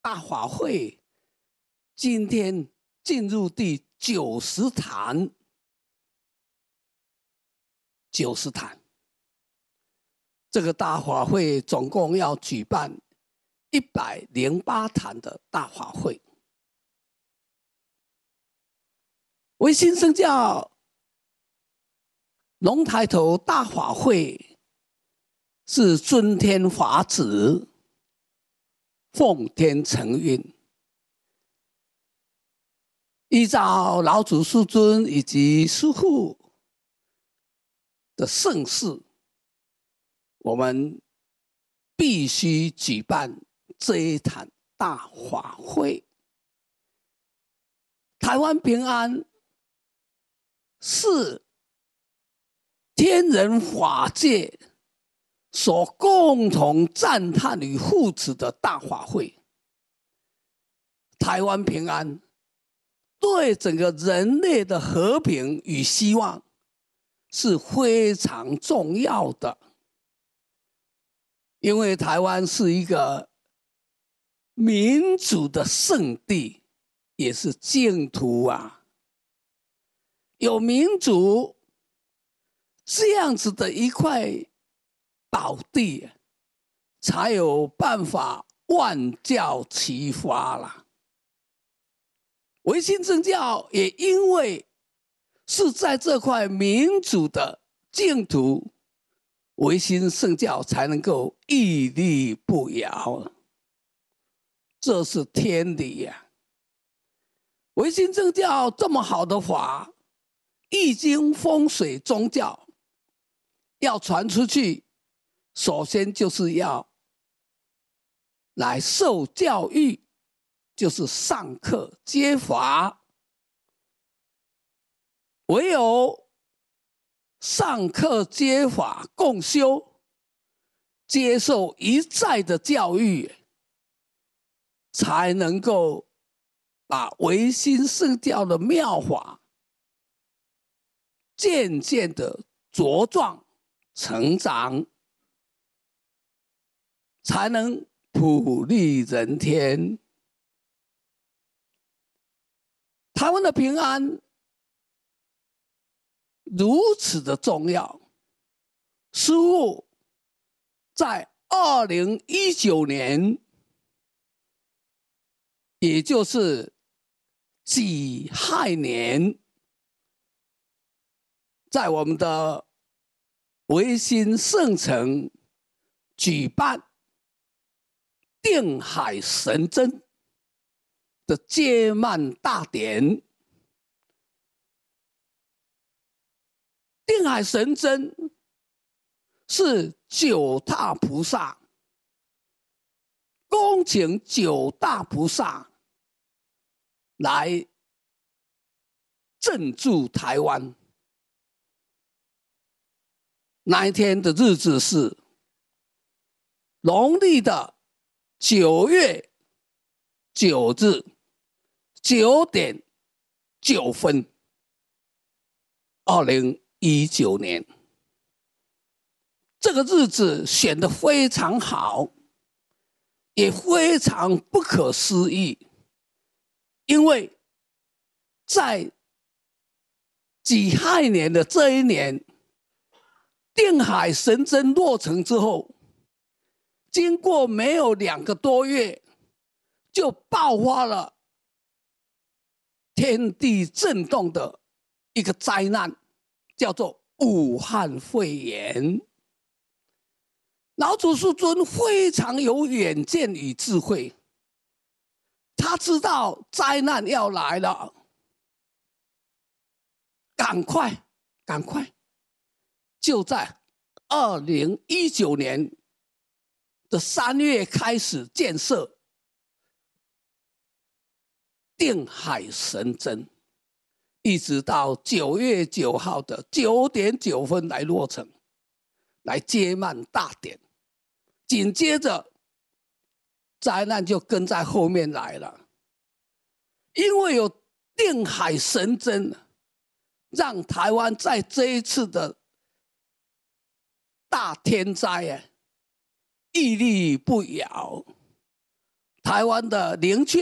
大法会今天进入第90坛，90坛。这个大法会总共要举办108坛的大法会。维新圣教龙抬头大法会是尊天法旨，奉天承运，依照老祖师尊以及师父的盛世，我们必须举办这一场大法会。台湾平安是天人法界所共同赞叹与护持的大法会。台湾平安对整个人类的和平与希望是非常重要的，因为台湾是一个民主的圣地，也是净土啊。有民主这样子的一块宝地，才有办法万教齐发啦。维新正教也因为是在这块民主的净土，维新圣教才能够屹立不摇，这是天理呀。维新正教这么好的法，易经风水宗教要传出去，首先就是要来受教育，就是上课接法。唯有上课接法共修，接受一再的教育，才能够把维新圣教的妙法渐渐的茁壮成长，才能普利人天。台湾的平安如此的重要，师父在2019年，也就是己亥年，在我们的维新圣城举办定海神针的接曼大典。定海神针是9大菩萨恭请9大菩萨来镇住台湾。那一天的日子是农历的9月9日9点9分，2019年。这个日子选得非常好，也非常不可思议，因为在己亥年的这一年，定海神针落成之后，经过没有2个多月，就爆发了天地震动的一个灾难，叫做武汉肺炎。老祖师尊非常有远见与智慧，他知道灾难要来了，赶快就在2019年的3月开始建设定海神针，一直到9月9号的9点9分来落成，来接曼大典。紧接着灾难就跟在后面来了，因为有定海神针，让台湾在这一次的大天灾屹立不摇， 台湾的零确